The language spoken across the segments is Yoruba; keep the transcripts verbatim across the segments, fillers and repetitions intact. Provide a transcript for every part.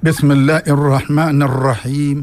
بسم الله الرحمن الرحيم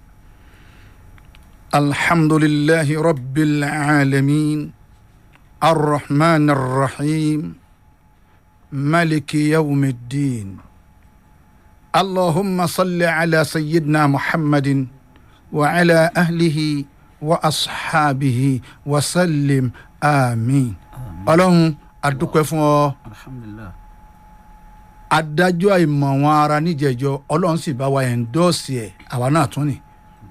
الحمد لله رب العالمين الرحمن الرحيم مالك يوم الدين اللهم صل على سيدنا محمد وعلى أهله وأصحابه وسلم آمين اللهم أدوك فún alhamdulillah. adájọ́ àìmọ̀ wọn ara níjẹ̀jọ́ ọlọ́run sì bá wa ẹ̀ńdọ́ọ̀sì ẹ̀ àwa náà tún ni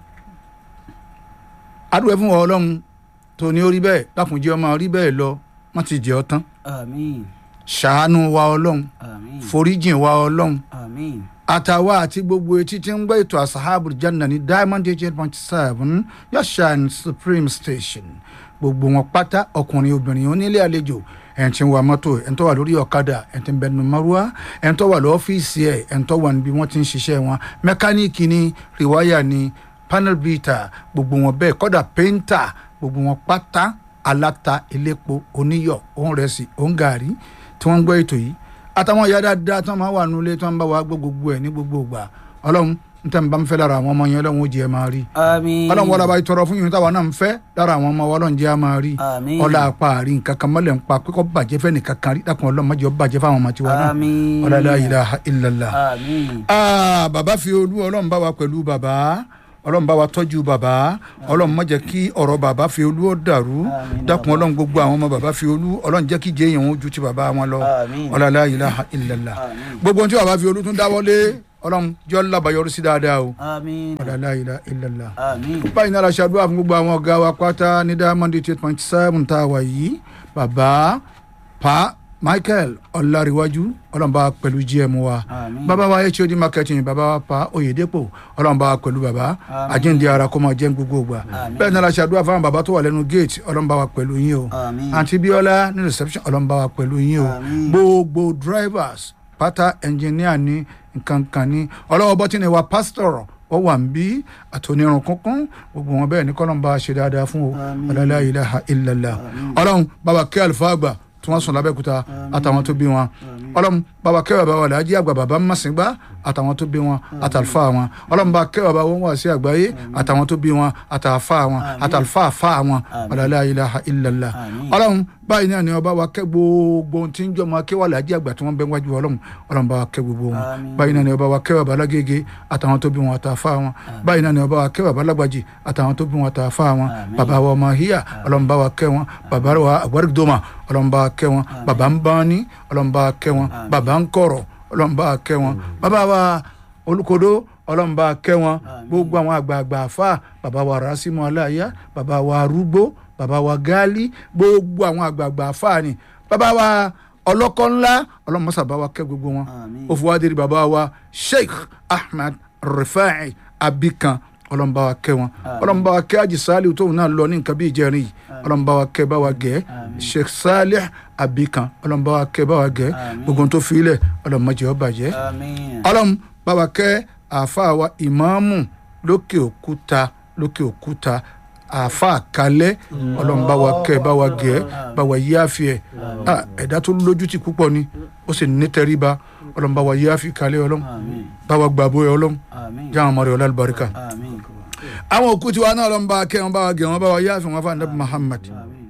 adúgbò fún wọn ọlọ́run tó ní ó rí bẹ́ẹ̀ lákùnjẹ́ ọmọ rí bẹ́ẹ̀ lọ wọ́n ti jẹ́ ọ tán àmín ṣàánú wa ọlọ́run àmín foríjìn wa ọlọ́run àmín àtàwa àti gbogbo etí tí ń gbọ́ ètò asahabul janna ní diamond eight point seven yashan supreme station gbogbo wọn pátá ọkùnrin obìnrin onílé àlejò ẹn tí ń wa mọ́tò ẹn tó wà lórí ọ̀kadà ẹn tí ń bẹnu márúwá ẹn tó wà lọ́fíìsì ẹ̀ ẹn tó wà níbi wọ́n ti ń ṣiṣẹ́ wọn mẹkáníìkì ni rìwáyà ni panel beater gbogbo wọn bẹ́ẹ̀ kọ́dà painter gbogbo wọn pátá aláta elépo oníyọ̀ òun rẹsì òun gàrí tí wọ́n ń gbọ́ ètò yìí àtàwọn ìyá dáadáa tí wọ́n máa wà nulẹ̀ tí wọ́n bá wa gbọ́ gbogbo ẹ̀ ní gbogbo ìgbà ọlọ́run níta bá ń fẹ́ lára àwọn ọmọ yẹn ọlọ́run ó jẹ́ máa rí àmín ọlọ́run wọlé abáyé tọrọ fún yìí táwa náà ń fẹ́ lára àwọn ọmọ ọlọ́run jẹ́ máa rí àmín ọlá apá àrí nǹkan kan mọ́lẹ̀ ń pa kíkọ́ bàjẹ́ fẹ́ nìkan kan rí dákun ọlọ́run má jẹ́ ó bàjẹ́ fáwọn ọmọ tiwa náà àmín ọlá la ilaha illallah. àmín Ah, bàbá fi olú ọlọ́run bá wa pẹ̀lú bàbá ọlọ́run bá wa tọ́jú bàbá ọlọ́run má jẹ́ kí ọ̀rọ̀ bàbá fi olú ó dàrú Àmín. dákun ọlọ́run gbogbo àwọn ọmọ bàbá fi olú ọlọ́run jẹ́ kí jẹ́yìn wọn ojú ti bàbá wọn lọ Àmín. ọlá la ilaha illallah. Àmín. gbogbo ohun tí bàbá fi olú tún dáwọ́lé ọlọ́run jọ́ lábàáyọrí sí dáadáa o àmín ọlá la ilaha illallah. àmín báyìí náà la ṣàdúrà fún gbogbo àwọn ọ̀gá wa pátá ní diamond eight point seven tá a wà yìí bàbá pa michael ọláríwájú ọlọ́mọba pẹ̀lú gm wa Àmín. bàbá wa hod marketing bàbá wa pa oyèdèpọ̀ ọlọ́mọba pẹ̀lú bàbá Àmín. àjíǹde ara kó máa jẹ́ gbogbo gbà Àmín. bẹ́ẹ̀ náà la ṣàdúrà fún àwọn bàbá tó wà lẹ́nu gate ọlọ́mọba wa pẹ̀lú yín o Àmín. àǹtí bíọ́lá ní reception ọlọ́mọba wa pẹ̀lú yín o Àmín. gbogbo drivers pátá engineer ní nǹkan kan ní ọlọ́wọ́ bọ́tí ni wa pastor wọ́n wà ń bí àtònírun kankan gbogbo wọn bẹ́ẹ̀ ní kọ́lọ́mbà ṣe dáadáa fún o Àmín. la ilaha illallah ọlọ́run bàbá kẹ́ àlùfáà àgbà tí wọ́n sùn lábẹ́kúta àtàwọn tó bí wọn ọlọ́run bàbá kẹ́ bàbá wàlẹ̀ ajé àgbà bàbá màsìngbà àtàwọn tó bí wọn àtàlùfáà wọn ọlọ́run bàbá kẹ́ bàbá wọn wà sí àgbáyé àtàwọn tó bí wọn àtàlùfáà wọn àtàlùfáà fáà wọn la ilaha illallah Àmín. ọlọ́run báyìí náà ni ọba wa kẹ́ gbogbo ohun tí ń jọmọ akéwàlẹ̀ ajé àgbà tí wọ́n bẹ́ wájú ọlọ́run ọlọ́run bá wa kẹ́ gbogbo wọn Àmín. báyìí náà ni ọba wa kẹ́ bàbá lágége àtàwọn tó bí wọn àtàfáà wọn báyìí náà ni ọba wa kẹ́ bàbá lágbàjì àtàwọn tó bí wọn àtàfáà wọn Àmín. bàbá wa ọmọ híyà ọlọ́run bá wa kẹ́ wọn bàbá wa àgbárígidọ́mà ọlọ́run bá wa kẹ́ wọn bàbá ń bá ní ọlọ́run bá wa kẹ́ wọn bàbá ń kọ̀rọ̀ ọlọ́run bá wa kẹ́ wọn bàbá wa olùkodó ọlọ́run bá wa kẹ́ wọn gbogbo àwọn àgbààgbà àfà bàbá wa rásímù aláyá bàbá wa arúgbó bàbá wa gáálí gbogbo àwọn àgbààgbà àfà ni bàbá wa ọlọ́kọ́ ńlá ọlọ́run mọ́sà bá wa kẹ́ gbogbo wọn Àmín. ó fi wá dérí bàbá wa sheikh ahmed rifai abikan ọlọ́run bá wa kẹ́ wọn ọlọ́run bá wa kẹ́ àjì sálíù tóun náà lọ ní nǹkan bí ìjẹrin yìí ọlọ́run bá wa kẹ́ bá wa gẹ́ sheikh salih abikan ọlọ́run bá wa kẹ́ bá wa gẹ́ gbogbo ohun tó fi ilẹ̀ ọlọ́run má jẹ́ ó bàjẹ́ àmín ọlọ́run bá wa kẹ́ àáfàá wa ìmáàmù lókè òkúta lókè òkúta àáfàá kalẹ́ ọlọ́run bá wa kẹ́ bá wa gẹ́ bá wa yáfi ẹ̀ Ah, ẹ̀dá tó lójú ti púpọ̀ ni ó sì ní tẹríba ọlọ́run bá wa yáfi kalẹ́ ọlọ́run àmín bá wa gbàgbọ́ ẹ ọlọ́run àmín jáwọn ọmọ rẹ̀ ọlá àlùbáríkà àmín àwọn òkú tiwa náà ọlọ́run bá wa kẹ́ wọn bá wa gẹ́ wọn bá wa yáfi wọn fún anabi muhammad àmín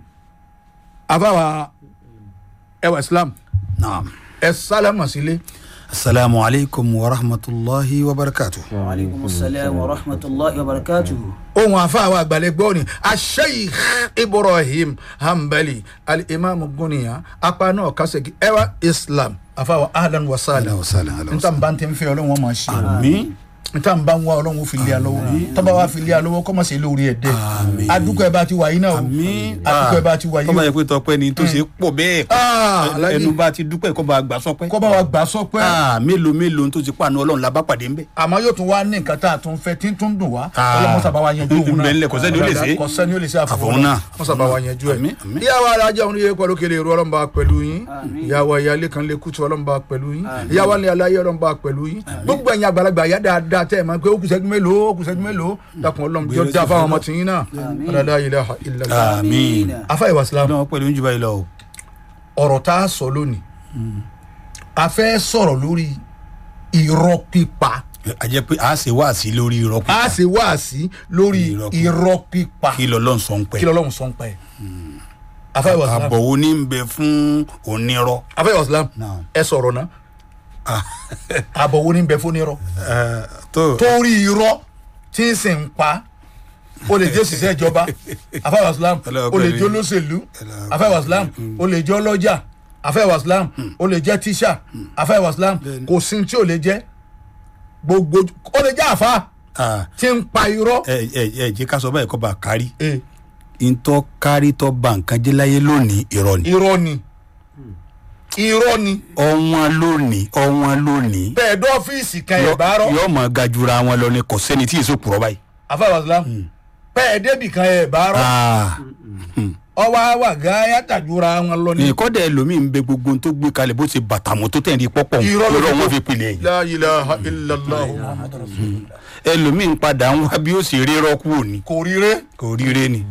àfàwà ẹwà islam Naam. ẹ sálámà sílé. Assalamu alaikum wa rahmatullahi wa barakatuh. wa alaikum salam wa rahmatullahi wa barakatuh. ohun àfàwà àgbàlẹ̀ gbọ́ ni asheikh ibrahim hanbali alimami guniya apá náà kásẹ̀kì ẹwà islam àfàwà ahlan wa Ahlan sahlan wa sahlan, ahlan wa níta bá ń tẹ́ ń fẹ́ ọlọ́run wọn máa ṣe Àmín. níta bá ń wá ọlọ́run ó fi lé alọ́wọ́ tọ́ba wa fi lé alọ́wọ́ kọ́ mọ̀ sí lórí ẹ̀ dẹ́ adúgbò ẹ̀ bá ti wà yín náà o Àmín. adúgbò ẹ̀ bá ti wà yín Kọ́mọ o yẹ pé tọpẹ́ ni tó ṣe pọ̀ bẹ́ẹ̀. Ah, Alhaji. Ẹnu bá ti dúpẹ́ kọ́ bá gbà sọpẹ́. kọ́ bá wa gbà sọ pé Ah, mélòó mélòó tó ti pàánù ọlọ́run la bá pàdé ń bẹ̀. àmọ́ yóò tún wá ní nǹkan tá a tún fẹ́ tí ń tún dùn wá Ah. ọlọ́mọ sábà wa yanjú òun náà Bẹ́ẹ̀ ńlẹ̀, kò sẹ́ni ó lè ṣe. kò sẹ́ni ó lè ṣe àfọwọ́n Àfọwọ́n náà náà. wọ́n sábà wa yanjú ẹ̀. Àmín, àmín. ìyàwó alájà òun yẹ pẹ̀lú kele ìrú ọlọ́mọba pẹ̀lú yín ìyàwó ìyálé kan lè kútu ọlọ́mọba pẹ̀lú yín ìyàwó alẹ́ aláyé ọlọ́mọba pẹ̀lú yín gbogbo ẹ̀yin àgbàlagbà yá dáadáa tẹ́ ẹ̀ máa ń pé ó kù sẹ́jú mélòó ó kù sẹ́jú mélòó dàkún ọlọ́mọ jọ dá fáwọn ọmọ tìyín náà la ilaha illallah. Àmín. afa ìwà islam Ọlọ́run pẹ̀lú oúnjẹ báyìí lọ o. ọ̀rọ̀ tá a sọ lónìí a fẹ́ sọ̀rọ̀ lórí irọ́ pípa a jẹ́ pé a ṣe wáàsí lórí irọ́ pípa. a ṣe wáàsí lórí Irọ́ pípa. irọ́ pípa kí lọ́lọ́run sọ ń pẹ́. kí lọ́lọ́run sọ ń pẹ́ afẹ́ wàsílám àbọ̀wò ní ń bẹ fún onírọ́. afẹ́ wàsílám Naam. ẹ sọ̀rọ̀ náà àbọ̀wò ní bẹ fún irọ́ tó torí irọ́ tí ń sìn ń pa o lè jẹ́ òṣìṣẹ́ ìjọba afẹ́ wàsílám o lè jẹ́ olóṣèlú afẹ́ wàsílám o lè jẹ́ ọlọ́jà afẹ́ wàsílám o lè jẹ́ tíṣà afẹ́ wàsílám kò sí tí o lè jẹ́ gbogbo o lè jẹ́ àfa tí ń pa irọ́. ẹ ẹ ẹ jẹ́ ká sọ báyìí kọ́ bá a kárí. Eh, ntọ́ kárí tọ́ ba nǹkan jẹ́ láyé lónìí irọ́ ni. irọ́ ni irọ́ ni ọ̀wọ́n lónìí ọ̀wọ́n lónìí. bẹ́ẹ̀ dọ́fíìsì kan ẹ̀ bá rọ́ yọ ọmọ gajura wọn lọ ni kò sẹ́ni tí èso kúrọ́ báyìí. afẹ́ wàsílám bẹ́ẹ̀ débì kan ẹ̀ bá rọ́ Ah. ọwọ́ àwà gáyà tàjúra wọn lọ ní. ní kọ́dà ẹlòmíín bẹ gbogbo tó gbé kalẹ̀ bó ṣe bàtàmọ́ tó tẹ̀ ní pọ́pọ́ Irọ́ ló lọ́rọ̀ fi wọn kó. fi pilẹ̀ yìí. La ilaha illallah muhammadu rasulullah. ẹlòmíín padà ń wá bí ó sì rírọ́ kú òní kò ríre kò ríre ni.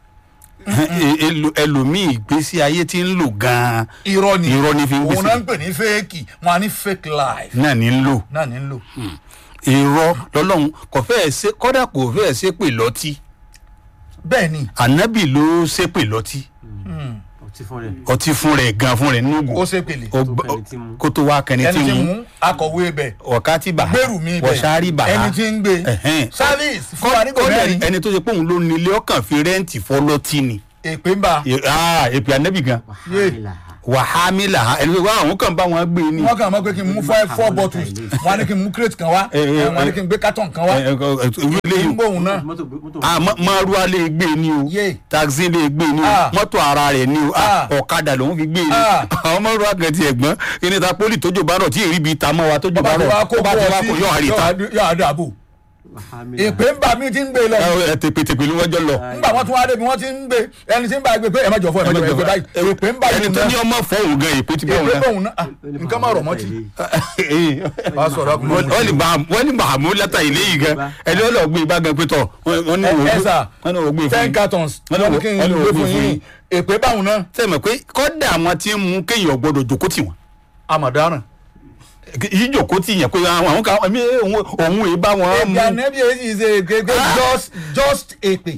Ẹ- ẹlò- ẹlòmíín ìgbésí ayé tí ń lò gan-an irọ́ ni Irọ́ ni fi ń gbèsè. òun náà ń pè ní fẹ́ẹ̀kì wọn á ní fake life náà ní ń lò. náà ní ń lò. irọ́ lọ́lọ́run kò fẹ́ẹ̀ ṣe kọ́dà kò fẹ́ẹ̀ ṣe pè lọ́tí bẹ́ẹ̀ ni ànábì ló ṣe pè lọ́tí ọtí fún rẹ. ọtí fún rẹ̀ gan fún rẹ̀ ó núgò ṣe pèlè Ọgbà- kẹni tí mú. kó tó wá kẹni ẹni tí tí mú mú akọ̀wé bẹ̀ ọ̀ká tí bàá gbèrú mi bẹ̀ wọ̀ṣárì bàá ẹni tí ń gbé Ẹ̀hẹ́n. service fún wa nígbà kọ́dà mẹ́rin ẹni tó ṣe pé òun ló ní ilé ọkàn fi rẹ́ǹtì fọlọ́tì ni èpè ń bá Ẹ- ah, èpè ànábì gan wàhálà. wàhámìlà ẹni tó wá àwọn kan bá wọn gbé ni wọ́n kàn mọ́ pé kí n mú five four bottles wọ́n á ní kí n mú crate kan wá Eh, eh, wọ́n á ní kí n gbé carton kan wá Ẹ- ẹ- ẹ- ẹ- irú kí eléyìí n gbóhùn náà mọ́tò mọ́tò. ah ma- márúwá lè gbé ni o Yé. taxi lè gbé ni o Ah. mọ́tò ara rẹ̀ ni o ah, Ah. ọ̀kadà lòun fi gbé ni Ah. àwọn márúwá kan ti ẹ̀gbọ́n kíni ta pólì tójò bá rọ̀ tí èrí bi ta mọ́ wa tójò bá bàbá tí rọ̀ wàá kó tó bá ti wá bọ́ kó sí yọ àríta yọ àdàbò wàhálà. èpè ń bà mí tí ń gbé lọ ẹ tèpètèpè ni wọ́n jọ lọ. nígbà wọn tún wá débi wọn ti ń gbé ẹni tí ń bá gbé pé ẹ má jọ fọ ẹ má jọ fọ báyìí èpè ń bà ẹni yín tó ní náà ọmọ fọ òun gan èpè ti bọ̀ èpè òun bóun náà ah, nǹkan má rọ̀ mọ́tì wàá sọ̀rọ̀ àkùnrin wọ́n ní bàá wọ́n ní bàá mú lẹ́tà ilé yìí gan ẹni ó lọ gbé ibà gan pé tọ̀ wọ́n ní ẹ òun ẹ sà wọ́n ní òun gbé fún ten yín. cartons Wọ́n ní wọ́n ní wọ́n- kí n wọ́n ní gbé wọ́n fún gbé fún yín yín. èpè báwọn náà sẹ́mi pé kọ́dà àwọn tí ń mú kéèyàn gbọ́dọ̀ jòkó tì wọ́n àmàdáràn yìí jòkó tì yẹn pé àwọn àwọn kan ẹ̀mí òun òun èyí bá wọn èpè mú. ànẹ́bí èyí ṣe èpè just just èpè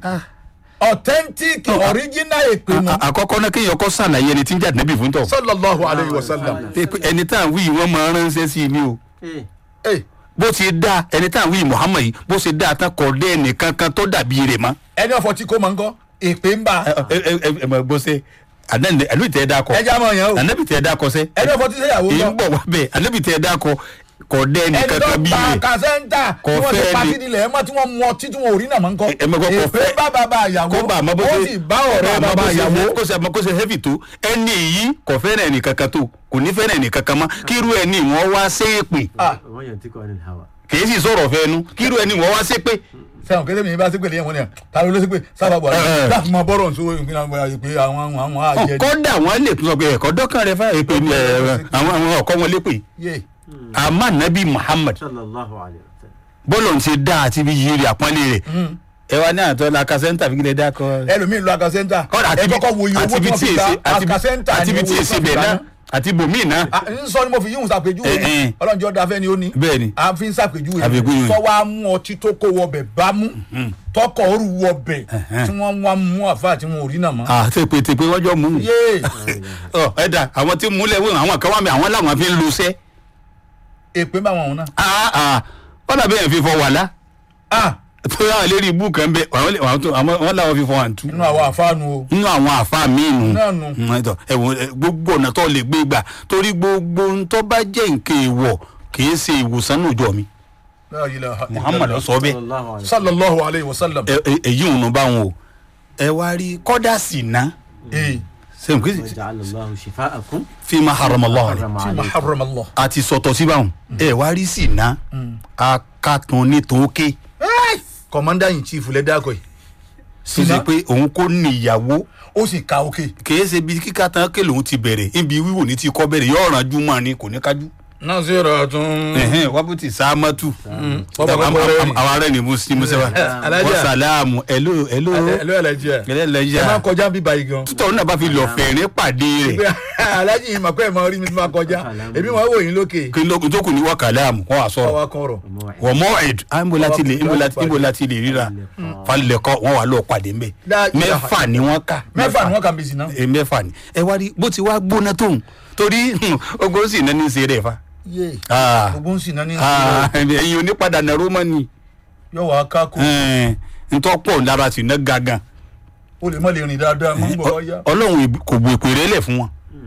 authentic original èpè nù À- àkọ́kọ́ náà kéèyàn kọ́ sàlàyé ẹni tí ń jà nẹ́bì fún tọ̀. sallallahu alayhi wa sallam Pé- pé ẹni tá à ń wí yìí wọ́n máa ránṣẹ́ sí i ní o. ee ẹ bó ti dá ẹni tá à ń wí Muhammad yìí bó ṣe dá tán kọ̀ dé ẹnìkan kan tó dàbí rẹ̀ mọ́. ẹni ọ̀fọ̀ tí kò máa ń kọ́ èpè ń bà ẹ ẹ ẹ ẹ mọ̀ bó ṣe ànábì tẹ̀ ẹ́ dákọ̀ ẹja máa yàn ó ànábì tẹ̀ ẹ́ dákọ̀ sẹ́ ẹni ọ̀fọ̀ tí sẹ́yàwó èyí ń ń bọ̀ wá bẹ́ẹ̀ ànábì tẹ̀ ẹ́ dákọ̀ kọ̀ dé ẹni ẹnìkan tó kan bí gba rẹ̀. kàṣẹ́ńtà tí wọ́n ti Kọfẹ́ pa ni. sídìí lẹ̀ ẹ́ mọ́ tí wọ́n mú ọtí tí wọ́n ò rí náà máa ń kọ́ Ẹ- ẹ mọ̀ kọ́ èpè kọfẹ́. bá bàbá àyàwó kó bá àmọ́ bó ó ṣe sì bá ọ̀rẹ́ kó bá bàbá àmọ́ bó ṣe- àyàwó kó ṣe àmọ́ kó ṣe heavy tó ẹni yìí kò fẹ́ràn ẹnìkan kan tó kò ní fẹ́ràn ẹnìkan kan mọ́ kírú ẹni wọ́n wá ṣépè Ah. wọ́n yàn tí kò ní hawa. kìí sì sọ̀rọ̀ fẹ́nu kírú ẹni wọ́n wá ṣépè. sẹ́wọ̀n kéde mi bá sí pèlè yẹn wọ́n ni ta ló ló sí pé sábà bọ̀ Eh, eh. láti mọ bọ́rọ̀ nsọ ìpínlẹ̀ àwọn àyè pé àwọn àwọn àwọn àjẹ kọ́dà wọn lè tún sọ pé ẹ̀kọ́ dọ́kàn rẹ fáwọn èpè ni ẹ̀, àwọn àwọn ọkọ wọn lépè yé àmọ́ nàbí Muhammad sallallahu alayhi wa sallam. bọ́lọ̀ ń ṣe dá àti bí yiri àpọ́nlé rẹ̀ ẹ wá ní àtọ́ la kasẹ́ńtà fi kílẹ̀ dákọ́. ẹlòmíín lọ akasẹ́ńtà kọ́dà ẹ kọ́kọ́ wo iye owó tí wọ́n fi gba akasẹ́ńtà àti bí tí èsì bẹ̀ náà àti bòmíì náà. n sọ ni mo fi yíhun ṣàpèjúwe Eh, eh. ni ọlọ́njọ́ dáfẹ́ ni ó ní bẹ́ẹ̀ ni a fi ń ṣàpèjúwe Àpèjúwe. tọ́ wa mú ọtí tó kó wọbẹ̀ bá mú tọkọ̀ òru wọbẹ̀ tí wọ́n wá mú àfa tí wọ́n ò rí náà mọ́. àti tèpè wọ́n jọ mú un. yé ọ ẹ dà àwọn tí múlẹ̀ wọ́n àwọn kan wà mí àwọn làwọn fi ń lu iṣẹ́. èpè bá wọn náà. wọ́n dàbí ẹ̀ fi fọ wàhálà ah tó yà lérí ibú kan bẹ àwọn àwọn tó- àwọn- wọ́n làwọn fi fọ àǹtú. inú àwọn àfáànù o nínú àwọn àfa míì nù. náà nù. Mm, ẹ̀tọ́, ẹ̀wọ̀n, ẹ̀, gbogbo ọ̀nà tó lè gbé gbà torí gbogbo ń tó bá jẹ́ nǹkan èèwọ̀ kì í ṣe ìwòsàn nùjọ mi. La ilaha Muhammad illallah. sọ bẹ́ẹ̀ sallallahu alayhi wa sallam. sallallahu alayhi wa sallam. Ẹ- ẹ- èyí ń nu bá wọn o ẹ wá rí kọ́dà sí ná ee sẹ́yìn kí waja'ala Allahu shifa'akum fi máa haramallah rẹ̀ harrama tí ma alaykum. haram allah. àti sọ̀tọ̀ sí báwọn ẹ wá rí sí ná akatun ní tòókè commander in chief lẹ dákọ̀ yìí tó ṣe pé òun kò níyàwó ó sì ka òkè kìí ṣe bí kíkà tán ké lòun ti bẹ̀rẹ̀ ibi wíwò ní ti kọ́ bẹ̀rẹ̀ yóò ràn jú mọ́ ni kò ní kájú nasiratun. ẹ̀hẹ́n wabuti sámátù Bọ́bá kan bọ́ rẹ́rìn. àwọn ará ni muslim sẹ́wà Alájà. wasalamu ẹ̀ló ẹ̀ló ẹlò ẹlẹjẹ. ẹlẹ́lẹ́jà ẹ máa kọjá bí báyìí gan. tútọ̀ náà bá fi lọ fẹ̀rín pàdé rẹ̀ alájì yìí mọ̀ pé ẹ̀ máa rí mi tí máa kọjá èmi máa wò yín lókè. kí ló tó kù ní wakalamu wọ́n wà sọ̀rọ̀ ọwọ́ kọ̀rọ̀. wọ́n mọ́ ẹ̀d ibo láti lè ibo láti ibo láti lè ríra falẹ̀kọ́ wọ́n wà lọ́ọ̀ pàdé mbẹ́ La ilaha mẹ́fà ni wọ́n kà mẹ́fà ni wọ́n kà mí sí náà. ẹ mẹ́fà ni ẹ wá rí bó ti wá gbóná tóun torí ogun sì náà ní í ṣe rẹ̀ fa yé Ah. gbogbo ń sìn náà ní Ah, ìṣòro ẹ̀yin onípadà nàró mọ́ ni yóò wá kákó ntọ́ pọ̀ lára sí ná gangan o lè má lè rìn dáadáa mọ́ ń bọ̀ wáyá ọlọ́run ìb- kò bu èpè rẹ̀ lẹ̀ fún wọn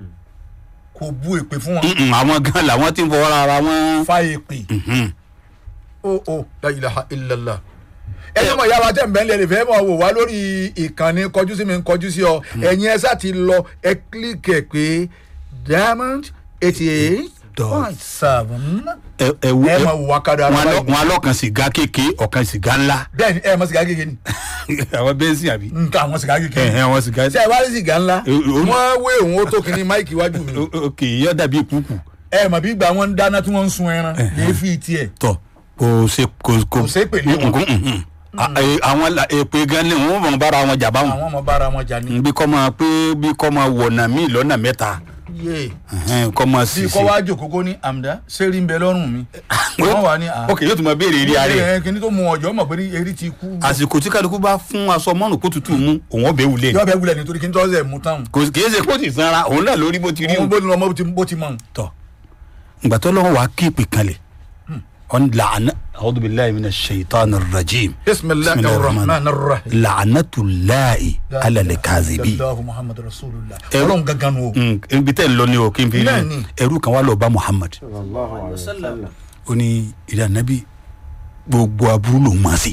kò bu èpè fún wọn Mm-mm, àwọn gan làwọn tí ń fọwọ́ ara wọn. fa èpè Mhm. o o la ilaha illallah ẹni mọ̀ ìyá wa tẹ̀ ń bẹ́ẹ̀ lè fẹ́ mọ̀ wò wá lórí ìkànnì kọjú sí mi ń kọjú sí ọ ẹ̀yin ẹ sá ti lọ ẹ kílíkì ẹ̀ pé diamond eighty eight point seven ẹ ẹ wo ẹ ẹ- máa wò wá kárí ara wọn alọ- báyìí wọn alọ́kan sìgá kéke ọ̀kan sìgá ńlá bẹ́ẹ̀ ni ẹ mọ̀ sìgá kékeré ni àwọn bẹ́ńsì àbí nǹkan àwọn sìgá kékeré ẹ ẹ wọn sìgá ṣe ẹ wá rí sìgá ńlá o- o- wọ́n wé òun ó tó kínní máìkì iwájú mi O- ok yọ dàbí kúkú ẹ mọ̀ bí ìgbà wọn ń dáná tí wọ́n ń sun ẹran lè fi tiẹ̀ tọ kò ṣe kò Kò ṣe pèlè wọn. Mhm, mhm. A- ẹ- àwọn la- èpè gan ni wọn mọ bára wọn jà báwọn àwọn ọmọ bára wọn jà ní. bí kò máa pé bí kò máa wọ̀nà míì lọ́nà mẹ́ta yé ẹhẹ́n, kò máa bí sì kò wá jòkókó ní àmdá sẹ́rí ń bẹ lọ́rùn mi wọ́n wà ní à. ok yóò tún máa béèrè eré ara rẹ̀ ẹ kíní tó mu ọjọ́ mọ̀ pé eré ti kú. àsìkò tí kálukú bá fún aṣọ mọ́rùn kó tutù mú òun ọbẹ̀ wulẹ̀ ni yọ bẹ wulẹ̀ nítorí kí n tọ́ sẹ̀ mú tán. kò kì í ṣe kó ti sanra òun náà lórí bó ti rí òun o. bó ti lọ mọ bó ti- bó ti mọ̀. tọ ìgbà tó lọ́wọ́ wàá kí ìpè kanlẹ̀ ọ̀n làánà a'udhu billahi minash shaitanir rajim bisimilahi rahman rahim. la'anatullahi ala al-kazibi. allahu muhammadu rasulillah. Ẹrú- ọlọ́run gangan o. Mm, ibi tẹ́ ń lọ ni o kí n fi Bẹ́ẹ̀ ni. ẹrú kan wá lọ bá Muhammad sallallahu alaihi wasallam. ó ní ìdá nàbí gbogbo aburú lòún máa ṣe